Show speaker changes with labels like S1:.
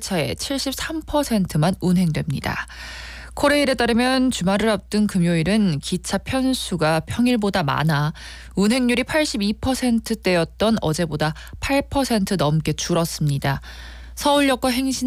S1: 기차의 73%만 운행됩니다. 코레일에 따르면 주말을 앞둔 금요일은 기차 편수가 평일보다 많아 운행률이 82%대였던 어제보다 8% 넘게 줄었습니다. 서울역과 행신